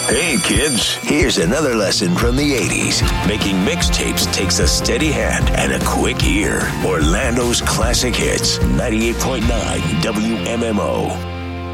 Hey kids, here's another lesson from the 80s. Making mixtapes takes a steady hand and a quick ear. Orlando's classic hits, 98.9 WMMO.